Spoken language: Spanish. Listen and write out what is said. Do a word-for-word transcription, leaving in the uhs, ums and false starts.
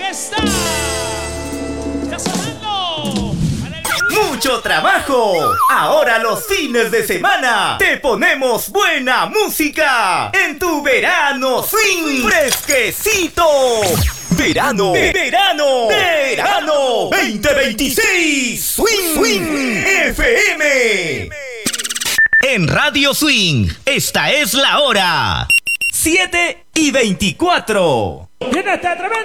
está. ¡Ya sonando! ¡Mucho trabajo! Ahora los fines de semana te ponemos buena música en tu verano swing fresquecito. Verano, verano, verano veinte veintiséis Swing, Swing F M. En Radio Swing, esta es la hora. siete y veinticuatro. ¡Viene este tremendo!